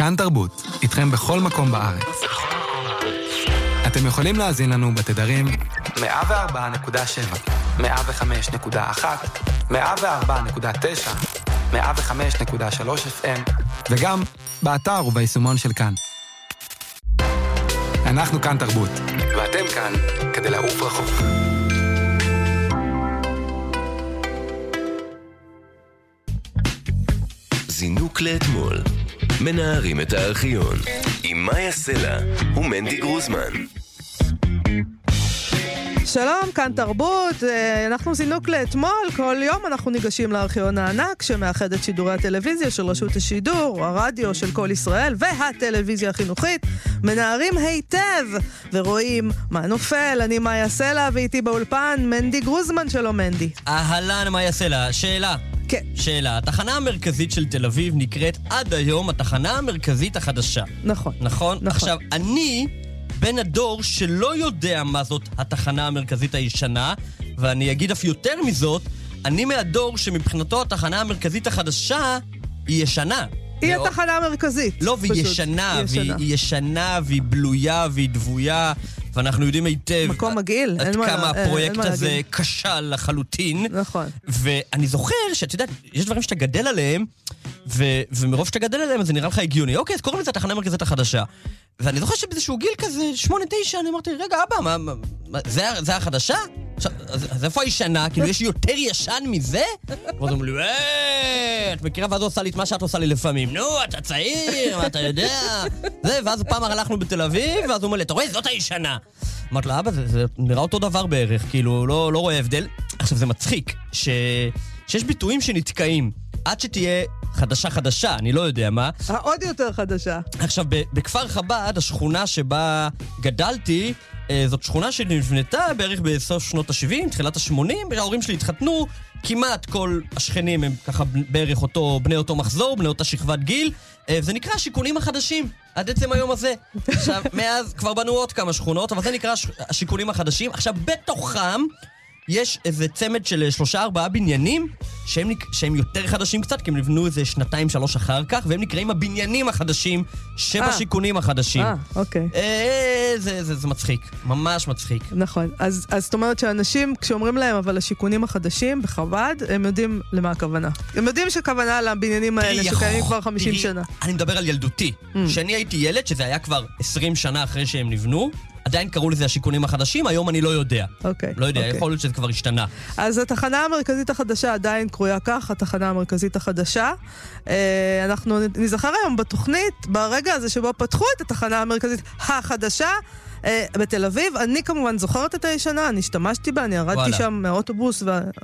כאן תרבות, איתכם בכל מקום בארץ. אתם יכולים להאזין לנו בתדרים 104.7, 105.1, 104.9, 105.3 FM, וגם באתר וביישומון של כאן. אנחנו כאן תרבות, ואתם כאן כדי לעוף רחוק. זינוק לאתמול. מנערים את הארכיון עם מאיה סלע ומנדי גרוזמן. שלום, כאן תרבות, אנחנו זינוק לאתמול, כל יום אנחנו ניגשים לארכיון הענק שמאחד את שידורי הטלוויזיה של רשות השידור, הרדיו של כל ישראל והטלוויזיה החינוכית, מנערים היטב ורואים מה נופל. אני מאיה סלע ואיתי באולפן מנדי גרוזמן. שלום מנדי. אהלן מאיה סלע, שאלה. כן. שאלה, התחנה המרכזית של תל אביב נקראת עד היום התחנה המרכזית החדשה. נכון. נכון? עכשיו, אני בן הדור שלא יודע מה זאת התחנה המרכזית הישנה, ואני אגיד אף יותר מזאת, אני מהדור שמבחינתו התחנה המרכזית החדשה היא ישנה. היא התחנה המרכזית. לא, והיא ישנה, והיא ישנה, והיא בלויה, והיא דבויה, ואנחנו יודעים היטב מקום מגעיל, עד כמה הפרויקט הזה כשל לחלוטין. נכון. ואני זוכר שאת יודעת, יש דברים שאתה גדל עליהם, ומרוב שאתה גדל עליהם, אז זה נראה לך הגיוני. אוקיי, אז קוראים לזה התחנה המרכזית החדשה. ואני זוכר שבאיזשהו גיל כזה, 8-9, אני אמרתי, רגע, אבא, זה החדשה? אז איפה הישנה? כאילו, יש יותר ישן מזה? ואז אמרו לי, את מכירה, ואז עושה לי את מה שאת עושה לי לפעמים. נו, אתה צעיר, מה אתה יודע? ואז פעם הלכנו בתל אביב, ואז הוא אומר לי, אתה רואה, זאת הישנה. אמרתי לו, אבא, זה נראה אותו דבר בערך, כאילו, לא רואה הבדל. עכשיו, זה מצחיק, שיש ביטויים שנתקעים, עד שתהיה חדשה, אני לא יודע מה. עוד יותר חדשה. עכשיו, בכפר חב"ד, השכונה שבה גדלתי, זאת שכונה שנבנתה בערך בסוף שנות ה-70, תחילת ה-80, וההורים שלי התחתנו, כמעט כל השכנים הם ככה בערך בני אותו מחזור, בני אותה שכבת גיל, וזה נקרא השיכונים החדשים, עד עצם היום הזה. עכשיו, מאז כבר בנו עוד כמה שכונות, אבל זה נקרא השיכונים החדשים. עכשיו, בתוכם יש איזה צמד של 3-4 בניינים שהם יותר חדשים קצת, כי הם נבנו איזה 2-3 אחר כך, והם נקראים הבניינים החדשים שבשיכונים החדשים. אוקיי. זה מצחיק, ממש מצחיק. נכון. אז זאת אומרת שאנשים, כשאומרים להם אבל השיכונים החדשים בחב"ד, הם יודעים למה הכוונה. הם יודעים שכוונה לבניינים האלה שקיימים כבר 50 שנה. אני מדבר על ילדותי. כשאני הייתי ילד, שזה היה כבר 20 שנה אחרי שהם נבנו, עדיין קראו לזה השיכונים החדשים, היום אני לא יודע. אוקיי. לא יודע, יכול להיות שזה כבר השתנה. אז התחנה המרכזית החדשה עדיין קרויה כך, התחנה המרכזית החדשה. אנחנו נזכר היום בתוכנית, ברגע הזה שבו פתחו את התחנה המרכזית החדשה, בתל אביב. אני כמובן זוכרת את הישנה, אני השתמשתי בה, אני ירדתי שם מהאוטובוס.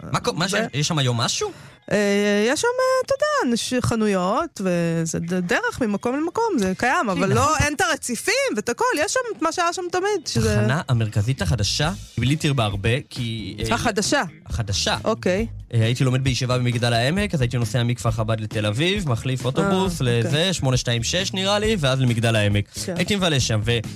יש שם היום משהו? יש שם, אתה יודע, חנויות, וזה דרך ממקום למקום, זה קיים, אבל לא, אין את הרציפים ואת הכל, יש שם את מה שהיה שם תמיד. התחנה המרכזית החדשה, ביליתי בה הרבה, כי... החדשה. אוקיי. הייתי לומד בישיבה במגדל העמק, אז הייתי נוסע מכפר חב"ד לתל אביב, מחליף אוטובוס לזה, 826 נראה לי, ואז למגדל העמק. הייתי מבלה שם,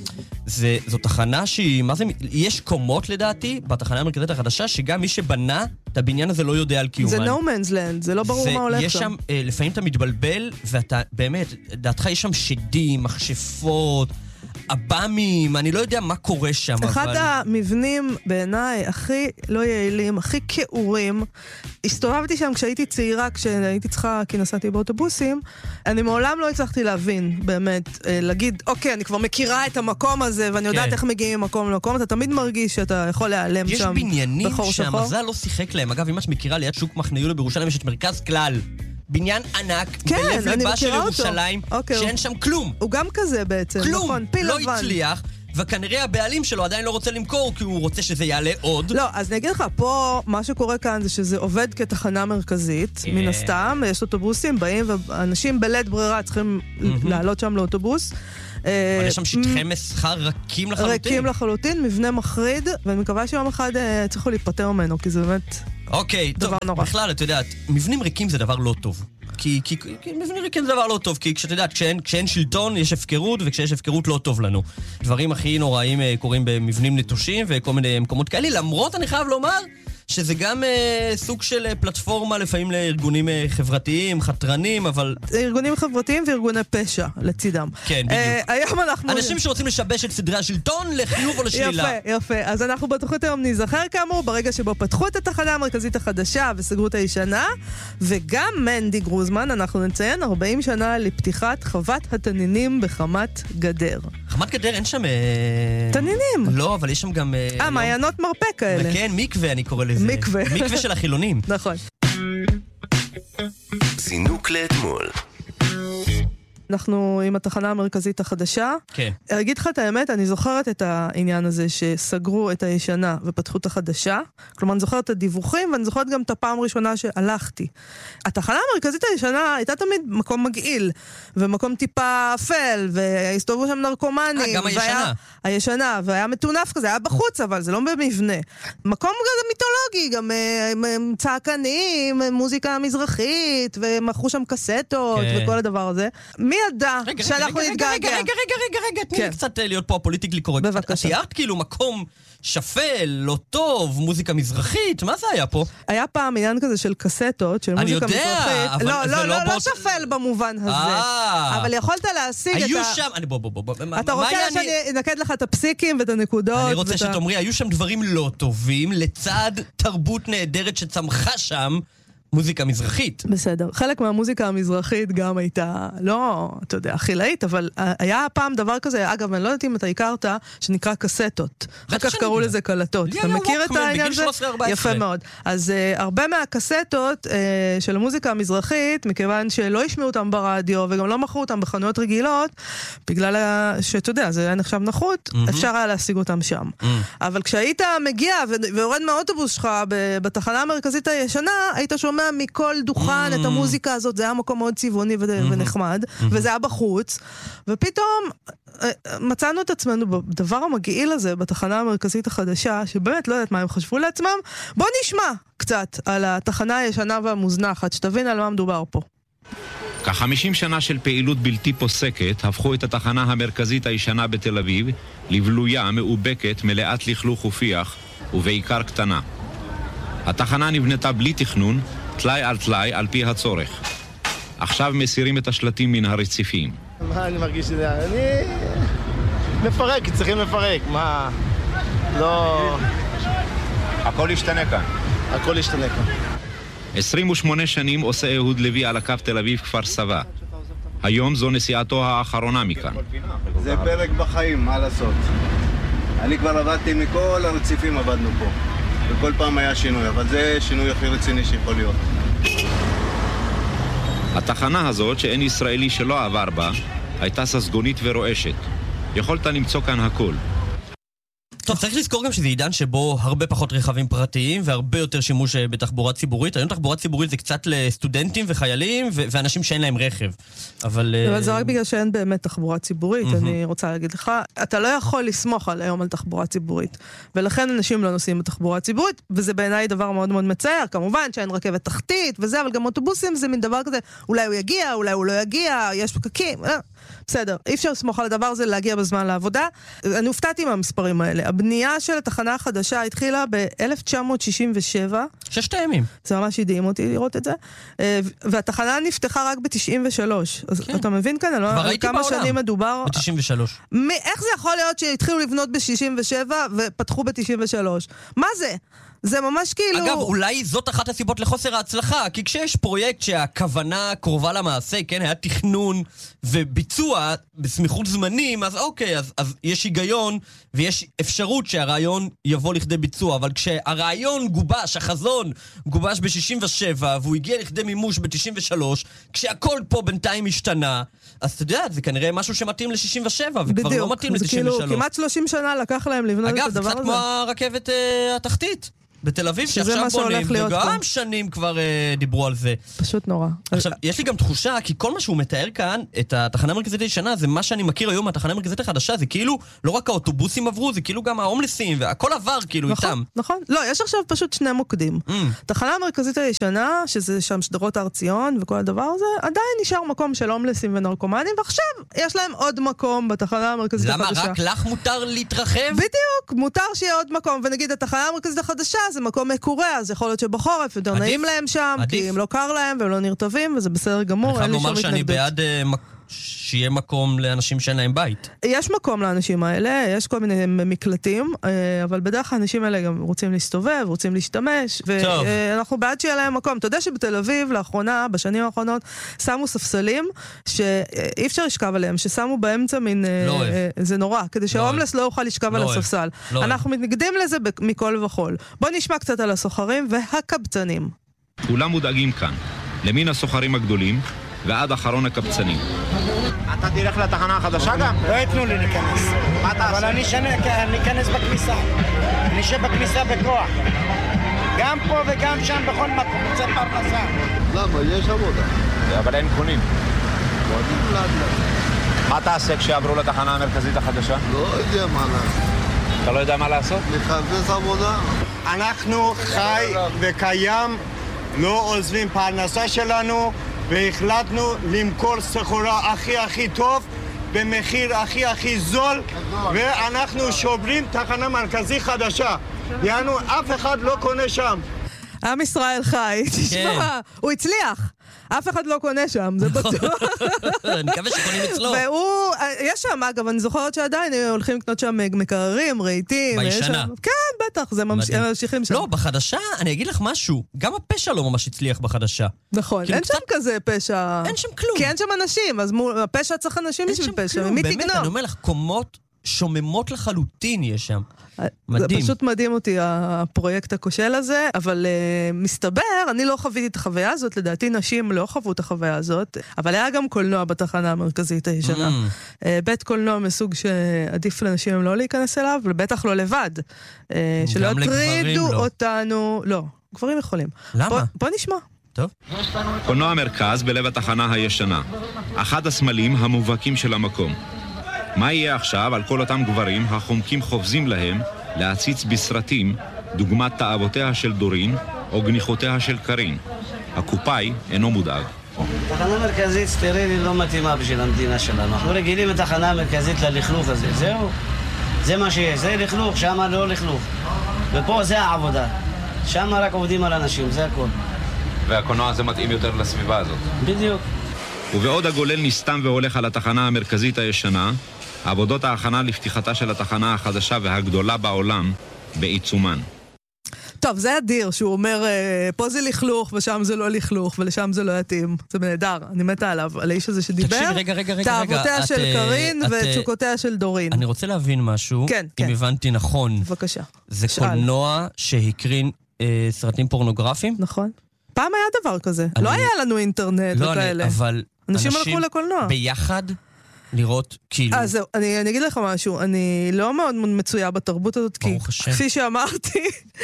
וזו תחנה שהיא, מה זה, יש קומות לדעתי, בתחנה המרכזית החדשה, שגם מי שבנה את הבניין הזה לא יודע על קיומן. זה no man's land, זה לא ברור מה הולך שם. יש שם, לפעמים אתה מתבלבל, ואתה, באמת, דעתך יש שם שדים, מכשפות, אב"מים, אני לא יודע מה קורה שם, אחד המבנים בעיניי הכי לא יעילים, הכי כאורים, הסתובבתי שם כשהייתי צעירה, כשהייתי צריכה, כי נסעתי באוטובוסים, אני מעולם לא הצלחתי להבין, באמת, להגיד, אוקיי, אני כבר מכירה את המקום הזה, ואני יודעת איך מגיעים ממקום למקום, אתה תמיד מרגיש שאתה יכול להיעלם שם. יש בניינים שהמזל לא שיחק להם, אגב, אם את מכירה ליד שוק מחנה יהודה בירושלים, יש את מרכז כלל. בניין ענק, בלב ליבה של ירושלים, שאין שם כלום. הוא גם כזה בעצם, כלום, לא הצליח, וכנראה הבעלים שלו עדיין לא רוצה למכור, כי הוא רוצה שזה יעלה עוד. לא, אז אני אגיד לך, פה מה שקורה כאן זה שזה עובד כתחנה מרכזית, מן הסתם, יש אוטובוסים, באים, ואנשים בלית ברירה צריכים לעלות שם לאוטובוס. אבל יש שם שטחי מסחר רכים לחלוטין. רכים לחלוטין, מבנה מחריד, ואני מקווה שיום אחד צריכו להיפטר ממנו, כי זה באמת... אוקיי, טוב, בכלל, את יודעת, מבנים ריקים זה דבר לא טוב. כי מבנים ריקים זה דבר לא טוב, כי כשאת יודעת, כשאין שלטון יש הפקרות, וכשיש הפקרות לא טוב לנו. דברים הכי נוראים קורים במבנים נטושים, וכל מיני מקומות כאלה, למרות אני חייב לומר, שזה גם סוג של פלטפורמה לפעמים לארגונים חברתיים, חתרנים, אבל... ארגונים חברתיים וארגוני פשע לצידם. כן, בדיוק. היום אנחנו... אנשים שרוצים לשבש את סדרי השלטון לחיוב או לשלילה. יפה. אז אנחנו בתוכנית היום נזכר כאמור ברגע שבו פתחו את התחנה המרכזית החדשה וסגרו את הישנה, וגם מנדי גרוזמן, אנחנו נציין 40 שנה לפתיחת חוות התנינים בחמת גדר. חמת גדר אין שם... תנינים. לא, אבל יש שם גם... מעיינות מרפא כאלה. כן, מקווה אני קורא לזה. מקווה של החילונים. נכון. זינוק לאתמול. אנחנו עם התחנה המרכזית החדשה. כן. אגיד לך את האמת, אני זוכרת את העניין הזה שסגרו את הישנה ופתחו את החדשה. כלומר, אני זוכרת את הדיווחים, ואני זוכרת גם את הפעם הראשונה שהלכתי. התחנה המרכזית הישנה הייתה תמיד מקום מגעיל, ומקום טיפה אפל, והסתובבו שם נרקומנים. גם הישנה. הישנה, והיה מטונף כזה, היה בחוץ, אבל זה לא במבנה. מקום גם מיתולוגי, גם צעקנים, מוזיקה מזרחית, ומכרו שם קסטות, וכל הדבר הזה. מי ידע שאנחנו נתגעגע? רגע, תני לי קצת להיות פה הפוליטיקלי קורקט. בבקשה. תיארת כאילו מקום שפל, לא טוב, מוזיקה מזרחית, מה זה היה פה? היה פעם עניין כזה של קסטות, של מוזיקה מזרחית. אני יודע, אבל לא שפל במובן הזה. אבל יכולת להשיג את ה... היו שם, בוא. אתה רוצה שאני אנקד לך את הפסיקים ואת הנקודות? אני רוצה שתאמרי, היו שם דברים לא טובים, לצד תרבות נהדרת שצמחה שם, מוזיקה מזרחית. בסדר. חלק מהמוזיקה המזרחית גם הייתה, לא, אתה יודע, חילאית, אבל היה פעם דבר כזה, אגב, אני לא יודעת אם אתה הכרת, שנקרא קסטות. אחר כך קראו לזה קלטות. אתה מכיר את העניין הזה? יפה מאוד. אז הרבה מהקסטות של המוזיקה המזרחית, מכיוון שלא ישמעו אותם ברדיו, וגם לא מכרו אותם בחנויות רגילות, בגלל שאתה יודע, זה היה נחשב נחות, אפשר היה להשיג אותם שם. אבל כשהיית מגיע ויורד מהאוטובוס שלך בתחנה המרכזית הישנה, היית שומע מכל דוכן את המוזיקה הזאת, זה היה מקום מאוד צבעוני ונחמד, וזה היה בחוץ, ופתאום מצאנו את עצמנו בדבר המגעיל הזה, בתחנה המרכזית החדשה, שבאמת לא יודעת מה הם חשבו לעצמם. בוא נשמע קצת על התחנה הישנה והמוזנחת, שתבין על מה מדובר פה. כ-50 שנה של פעילות בלתי פוסקת הפכו את התחנה המרכזית הישנה בתל אביב לבלויה, מאובקת, מלאת לכלוך ופיח, ובעיקר קטנה. התחנה נבנתה בלי תכנון, תלאי על תלאי, על פי הצורך. עכשיו מסירים את השלטים מן הרציפים. מה אני מרגיש שזה? אני מפרק, צריכים לפרק, מה? לא... הכל ישתנה כאן. הכל ישתנה כאן. 28 שנים עושה אהוד לוי על הקו תל אביב כפר סבא. היום זו נסיעתו האחרונה מכאן. זה פרק בחיים, מה לעשות? אני כבר עבדתי מכל הרציפים, עבדנו פה. וכל פעם היה שינוי, אבל זה שינוי הכי רציני שיכול להיות. התחנה הזאת, שאין ישראלי שלא עבר בה, הייתה ססגונית ורועשת. יכולת למצוא כאן הכל. טוב, צריך לזכור גם שזה עידן שבו הרבה פחות רכבים פרטיים והרבה יותר שימוש בתחבורה ציבורית. היום תחבורה ציבורית זה קצת לסטודנטים וחיילים ואנשים שאין להם רכב. אבל זה רק בגלל שאין באמת תחבורה ציבורית, אני רוצה להגיד לך. אתה לא יכול לסמוך היום על תחבורה ציבורית, ולכן אנשים לא נוסעים בתחבורה ציבורית, וזה בעיניי דבר מאוד מאוד מצער. כמובן שאין רכבת תחתית וזה, אבל גם אוטובוסים זה מין דבר כזה, אולי הוא יגיע, אולי הוא לא יגיע, יש פקקים. בסדר, אי אפשר לסמוך על הדבר הזה להגיע בזמן לעבודה. אני הופתעתי מהמספרים האלה. הבנייה של התחנה החדשה התחילה ב-1967. 6 ימים. זה ממש הדהים אותי לראות את זה. והתחנה נפתחה רק ב-93. אז אתה מבין כאן? על כמה שנים מדובר? ב-93. איך זה יכול להיות שהתחילו לבנות ב-67 ופתחו ב-93? מה זה? זה ממש כאילו... אגב, אולי זאת אחת הסיבות לחוסר ההצלחה, כי כשיש פרויקט שהכוונה קרובה למעשה, כן, היה תכנון וביצוע בסמיכות זמנים, אז אוקיי, אז יש היגיון ויש אפשרות שהרעיון יבוא לכדי ביצוע, אבל כשהרעיון גובש, החזון גובש ב-67 והוא הגיע לכדי מימוש ב-93, כשהכל פה בינתיים השתנה, אז אתה יודע, זה כנראה משהו שמתאים ל-67 וכבר לא מתאים ל-93. כאילו, כמעט 30 שנה לקח להם לבנות את הדבר הזה. אגב, קצת כמו הרכבת התחתית. בתל אביב, שעכשיו בונים, וגם שנים כבר דיברו על זה. פשוט נורא. עכשיו, יש לי גם תחושה, כי כל מה שהוא מתאר כאן, את התחנה המרכזית הישנה, זה מה שאני מכיר היום מהתחנה המרכזית החדשה, זה כאילו, לא רק האוטובוסים עברו, זה כאילו גם ההומלסים, והכל עבר כאילו איתם. נכון, לא, יש עכשיו פשוט 2 מוקדים. תחנה המרכזית הישנה, שזה שם שדרות הר ציון וכל הדבר הזה, עדיין נשאר מקום של הומלסים ונרקומנים, ועכשיו יש להם עוד מקום בתחנה המרכזית החדשה. למה רק לך מותר להתרחב? בדיוק, מותר שיהיה עוד מקום, ונגיד התחנה המרכזית החדשה, זה מקום מקורה, אז יכול להיות שבחורף יותר נעים להם שם, כי הם לא קר להם והם לא נרטבים, וזה בסדר גמור, אין לי שום התנגדות. אני חייב לומר שאני בעד שיהיה מקום לאנשים שאין להם בית. יש מקום לאנשים האלה, יש כל מיני מקלטים, אבל בדרך כלל האנשים האלה גם רוצים להסתובב, רוצים להשתמש, ואנחנו בעד שיהיה להם מקום. אתה יודע שבתל אביב, לאחרונה, בשנים האחרונות, שמו ספסלים שאי אפשר לשכב עליהם, ששמו באמצע מין... זה נורא, כדי שההומלס לא יוכל לשכב על הספסל. אנחנו מתנגדים לזה מכל וכל. בוא נשמע קצת על הסוחרים והקבצנים. כולם מודאגים כאן, למין הסוחרים הגדולים, ועד אחרון הקבצנים. אתה תלך לתחנה החדשה גם? לא יתנו לי להיכנס. מה אתה עושה? אבל אני אכנס בכניסה. אני אשב בכניסה בכוח. גם פה וגם שם בכל מקום. רוצה פרנסה. למה? יש עבודה. אבל אין קונים. קונים לאט. מה תעשה כשיעברו לתחנה המרכזית החדשה? לא יודע מה לעשות. אתה לא יודע מה לעשות? מחפש עבודה. אנחנו חי וקיים, לא עוזבים פרנסה שלנו, והחלטנו למכור סחורה הכי טוב, במחיר הכי זול, ואנחנו שוברים תחנה מרכזית חדשה. יענו, אף אחד לא קונה שם. עם ישראל חי, תשמע, הוא הצליח. אף אחד לא קונה שם, זה בטוח. אני מקווה שקונים אצלו. והוא, יש שם, אגב, אני זוכרת שעדיין הולכים לקנות שם מקררים, רהיטים. בישנה. כן, בטח, זה ממשיכים שם. לא, בחדשה, אני אגיד לך משהו, גם הפשע לא ממש הצליח בחדשה. נכון, אין שם כזה פשע. אין שם כלום. כי אין שם אנשים, אז הפשע צריך אנשים בשביל פשע. מי תגנוב? באמת, אני אומר לך, קומות שוממות לחלוטין יש שם. מדהים. זה פשוט מדהים אותי, הפרויקט הכושל הזה, אבל מסתבר, אני לא חוויתי את החוויה הזאת, לדעתי נשים לא חוו את החוויה הזאת, אבל היה גם קולנוע בתחנה המרכזית הישנה. בית קולנוע מסוג שעדיף לנשים לא להיכנס אליו, ובטח לא לבד. שלא יטרידו אותנו. לא, גברים יכולים. למה? בוא נשמע. טוב. קולנוע המרכז בלב התחנה הישנה. אחד הסמלים המובהקים של המקום. מה יהיה עכשיו על כל אותם גברים החומקים חובזים להם להציץ בסרטים דוגמת תאוותיה של דורין או גניחותיה של קרין? הקופאי אינו מודאג. תחנה מרכזית סטרילי לא מתאימה בשביל המדינה שלנו. אנחנו רגילים את התחנה המרכזית ללכלוך הזה. זהו. זה מה שיש. זה לכלוך, שם לא לכלוך. ופה זה העבודה. שם רק עובדים על אנשים, זה הכל. והקולנוע הזה מתאים יותר לסביבה הזאת. בדיוק. ובעוד הגולל נסתם והולך על התחנה המרכזית הישנה, עבודות ההכנה לפתיחתה של התחנה החדשה והגדולה בעולם בעיצומן. טוב, זה אדיר שהוא אומר, פה זה לכלוך ושם זה לא לכלוך ולשם זה לא יתאים. זה נהדר, אני מתה עליו, על האיש הזה שדיבר. תקשיב, רגע. תאוותיה של קרין ותשוקותיה של דורין. אני רוצה להבין משהו, כן. אם הבנתי נכון. בבקשה. זה קולנוע שהקרין סרטים פורנוגרפיים? נכון. פעם היה דבר כזה. לא היה לנו אינטרנט וכאלה. אבל אנשים הלכו לקולנוע. ביחד לראות כאילו... זהו, אני אגיד לך משהו, אני לא מאוד מצויה בתרבות הזאת, כי כפי שאמרתי,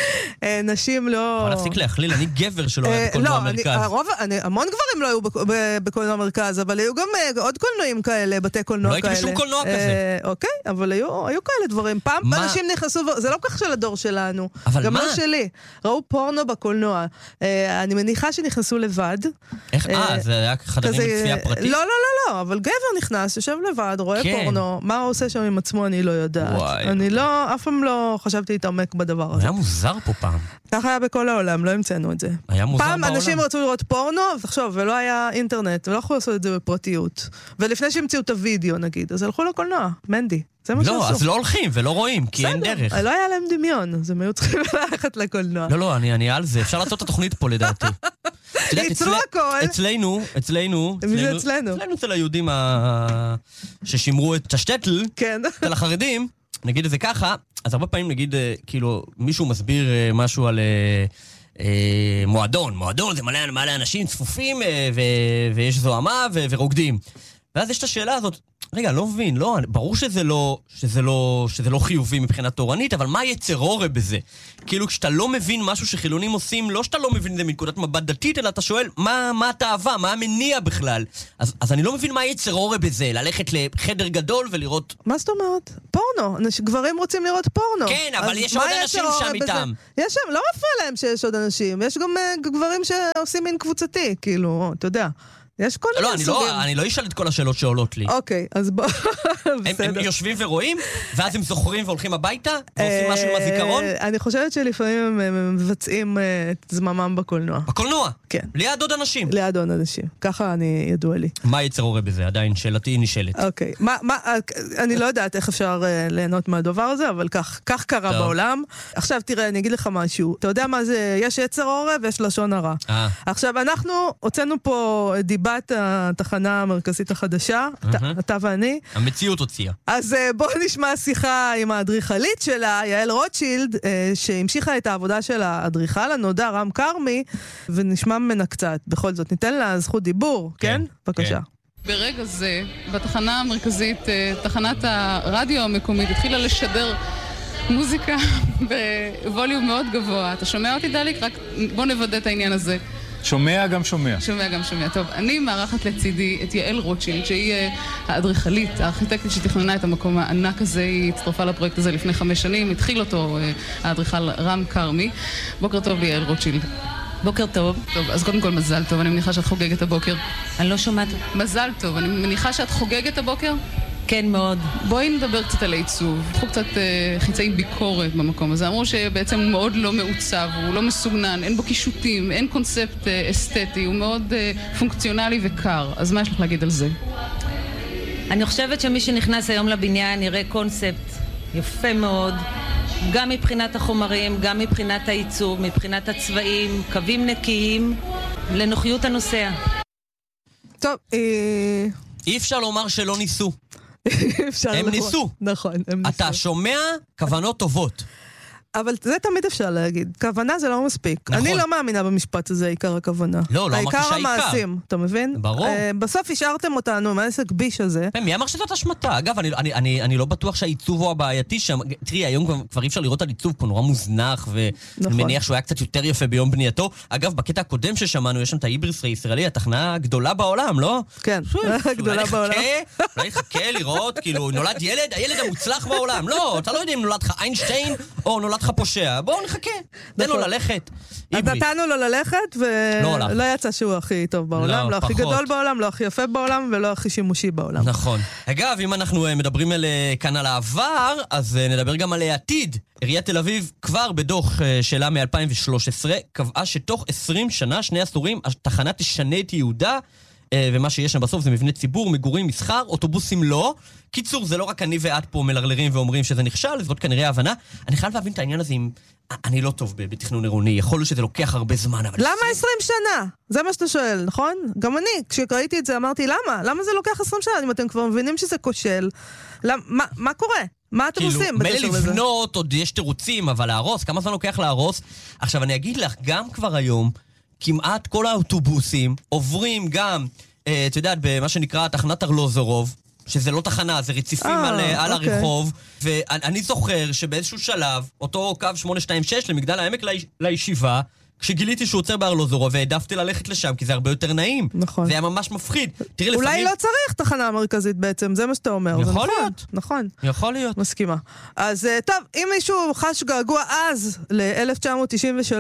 נשים לא... אבל להפסיק להכליל, אני גבר שלא היה בקולנוע מרכז. המון גברים לא היו בקולנוע מרכז, אבל היו גם עוד קולנועים כאלה, בתי קולנוע כאלה. לא הייתי בשום קולנוע כזה. אוקיי, אבל היו כאלה דברים. פעם אנשים נכנסו, זה לא כך של הדור שלנו, גם לא שלי. ראו פורנו בקולנוע. אני מניחה שנכנסו לבד. איך? זה היה חדרים בצפייה פרטית? לא, אבל גבר נכנס, יושב לבד, רואה פורנו, מה הוא עושה שם עם עצמו אני לא יודעת. אני לא, אף פעם לא חשבתי להתעמק בדבר הזה. היה מוזר פה פעם. ככה היה בכל העולם, לא המצאנו את זה. היה מוזר בעולם. פעם אנשים רצו לראות פורנו, תחשוב, ולא היה אינטרנט, ולא יכולו לעשות את זה בפרטיות. ולפני שהמציאו את הוידאו נגיד, אז הלכו לקולנוע, מנדי. זה מה שעשו. לא, אז לא הולכים ולא רואים, כי אין דרך. לא היה להם דמיון, אז הם היו צריכים ללכת לקולנוע. לא, אני על זה, אפשר לעשות את התוכנית פה לדעתי. ייצרו הכל. אצלנו, אצל היהודים ששימרו את השטטל, אצל החרדים, נגיד את זה ככה, אז הרבה פעמים נגיד, כאילו, מישהו מסביר משהו על מועדון זה מלא אנשים צפופים, ויש זוהמה ורוקדים. ואז יש את השאלה הזאת, רגע, אני לא מבין, ברור שזה לא חיובי מבחינת תורנית, אבל מה יצר הורה בזה? כאילו, כשאתה לא מבין משהו שחילונים עושים, לא שאתה לא מבין זה מנקודת מבט דתית, אלא אתה שואל, מה התאווה, מה המניע בכלל? אז אני לא מבין מה יצר הורה בזה, ללכת לחדר גדול ולראות... מה זאת אומרת? פורנו, גברים רוצים לראות פורנו. כן, אבל יש עוד אנשים שם איתם. יש שם, לא מפריע להם שיש עוד אנשים, יש גם גברים שעושים מין קבוצתי, כאילו, אתה יודע. יש כל מיני סוגים. אני לא אשאל את כל השאלות שעולות לי. אוקיי, אז בוא... הם יושבים ורואים, ואז הם זוכרים והולכים הביתה, ועושים משהו עם הזיכרון? אני חושבת שלפעמים הם מבצעים את זממם בקולנוע. בקולנוע? כן. ליד עוד אנשים? ליד עוד אנשים. ככה אני ידוע לי. מה יצר הורה בזה? עדיין שאלתי נשאלת. אוקיי. אני לא יודעת איך אפשר ליהנות מהדבר הזה, אבל כך קרה בעולם. עכשיו תראה, אני אגיד לך משהו. אתה יודע מה זה, יש יצר הורה ויש לשון הרע. עכשיו, אנחנו הוצאנו פה דיבת התחנה המרכזית החדשה, אתה ואני. המציאות הוציאה. אז בואו נשמע שיחה עם האדריכלית שלה, יעל רוטשילד, שהמשיכה את העבודה של האדריכל הנודע רם כרמי, ונשמע ממנה קצת. בכל זאת, ניתן לה זכות דיבור, כן? בבקשה. ברגע זה, בתחנה המרכזית, תחנת הרדיו המקומית, התחילה לשדר מוזיקה בווליום מאוד גבוה. אתה שומע אותי, דליק? רק בוא נוודא את העניין הזה. שומע גם שומע. שומע גם שומע. טוב, אני מארחת לצידי את יעל רוטשילד, שהיא האדריכלית, הארכיטקטית שתכננה את המקום הענק הזה. היא הצטרפה לפרויקט הזה לפני 5 שנים, התחיל אותו האדריכל רם כרמי. בוקר טוב ליעל רוטשילד. בוקר טוב. טוב, אז קודם כל מזל טוב, אני מניחה שאת חוגגת הבוקר. אני לא שומעת. מזל טוב, אני מניחה שאת חוגגת הבוקר? כן, מאוד. בואי נדבר קצת על העיצוב. אנחנו קצת חיצאי ביקורת במקום הזה. אמרו שבעצם הוא מאוד לא מעוצב, הוא לא מסוגנן, אין בו קישוטים, אין קונספט אסתטי, הוא מאוד פונקציונלי וקר. אז מה יש לך להגיד על זה? אני חושבת שמי שנכנס היום לבניין יראה קונספט יפה מאוד, גם מבחינת החומרים, גם מבחינת העיצוב, מבחינת הצבעים, קווים נקיים, לנוחיות הנוסע. טוב, אי אפשר לומר שלא ניסו. הם ניסו. נכון, הם ניסו. אתה שומע כוונות טובות. אבל זה תמיד אפשר להגיד. כוונה זה לא מספיק. נכון. אני לא מאמינה במשפט הזה, עיקר הכוונה. לא אמרתי שהעיקר. העיקר המעשים, אתה מבין? ברור. בסוף השארתם אותנו מהעסק ביש הזה. מי אמר שזאת השמטה? אגב, אני לא בטוח שהעיצוב הוא הבעייתי שם. תראי, היום כבר אי אפשר לראות על עיצוב פה נורא מוזנח, ואני מניח שהוא היה קצת יותר יפה ביום בנייתו. אגב, בקטע הקודם ששמענו, יש שם את ההיבריס הישראלי, התחנה הגדולה בעולם, לא? כן, הגדולה בעולם. אולי נחכה לראות, כאילו, נולד ילד, הילד המוצלח בעולם. לא, אתה לא יודע אם נולד לך איינשטיין או נולד לך פושע. בואו נחכה, תן לו ללכת. אז נתנו לו ללכת, ולא יצא שהוא הכי טוב בעולם, לא הכי גדול בעולם, לא הכי יפה בעולם, ולא הכי שימושי בעולם. נכון. אגב, אם אנחנו מדברים כאן על העבר, אז נדבר גם על העתיד. עיריית תל אביב כבר בדוח שלה מ-2013 קבעה שתוך 20 שנה, 2 עשורים, התחנה תשנה את יהודה, ומה שיש שם בסוף זה מבנה ציבור, מגורים, מסחר, אוטובוסים לא. קיצור, זה לא רק אני ואת פה מלרלרים ואומרים שזה נכשל, זאת כנראה הבנה. אני חייב להבין את העניין הזה אם אני לא טוב בתכנון עירוני, יכול להיות שזה לוקח הרבה זמן, אבל... למה 20 שנה? זה מה שאתה שואל, נכון? גם אני, כשראיתי את זה אמרתי, למה? למה זה לוקח 20 שנה? אם אתם כבר מבינים שזה כושל, מה קורה? מה אתם עושים בקשר לזה? מילא לבנות, עוד יש תירוצים, אבל להרוס, כמה זמן לוקח להרוס? עכשיו, אני אגיד לך, גם כבר היום, כמעט כל האוטובוסים עוברים גם, את יודעת, במה שנקרא תחנת ארלוזורוב, שזה לא תחנה, זה רציפים על הרחוב, ואני זוכר שבאיזשהו שלב, אותו קו 826 למגדל העמק לישיבה, כשגיליתי שהוא עוצר בארלוזורוב, והעדפתי ללכת לשם, כי זה הרבה יותר נעים. נכון. זה היה ממש מפחיד. אולי לא צריך תחנה מרכזית בעצם, זה מה שאתה אומר. יכול להיות. נכון. יכול להיות. מסכימה. אז טוב, אם מישהו חש געגוע אז, ל-1993,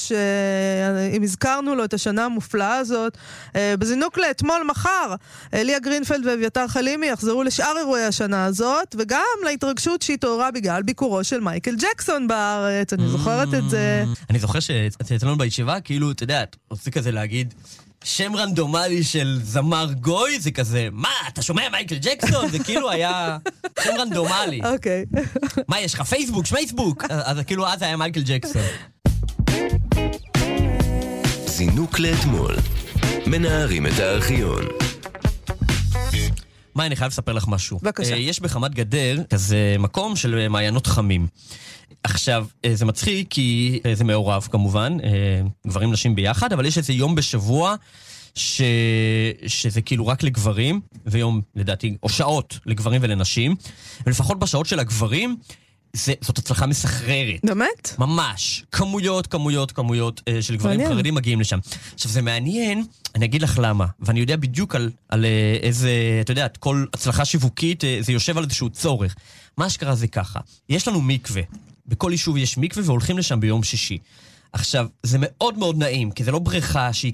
אם הזכרנו לו את השנה המופלאה הזאת, בזינוק לאתמול מחר, ליה גרינפלד ואביתר חלימי יחזרו לשאר אירועי השנה הזאת, וגם להתרגשות שהתעוררה בגלל ביקורו של מייקל ג'קסון בארץ. אני זוכרת את זה. אני זוכר שאצלנו בישיבה, כאילו, אתה יודע, עושה כזה להגיד, שם רנדומלי של זמר גוי, זה כזה, מה, אתה שומע מייקל ג'קסון? זה כאילו היה שם רנדומלי. אוקיי. מה, יש לך פייסבוק, שמייסבוק? אז כאילו, אז היה מייקל ג'קסון. זינוק לאתמול. מנערים את הארכיון. מה, אני חייב לספר לך משהו. בבקשה. יש בחמת גדר כזה מקום של מעיינות חמים. עכשיו, זה מצחיק כי זה מעורב כמובן, גברים נשים ביחד, אבל יש איזה יום בשבוע שזה כאילו רק לגברים, ויום לדעתי, או שעות לגברים ולנשים, ולפחות בשעות של הגברים, זאת הצלחה מסחררת. באמת? ממש. כמויות של גברים חרדים מגיעים לשם. עכשיו, זה מעניין, אני אגיד לך למה, ואני יודע בדיוק על איזה, אתה יודע, כל הצלחה שיווקית, זה יושב על איזשהו צורך. מה שקרה זה ככה, יש לנו מקווה. בכל יישוב יש מקווה והולכים לשם ביום שישי. עכשיו, זה מאוד מאוד נעים, כי זה לא בריכה שהיא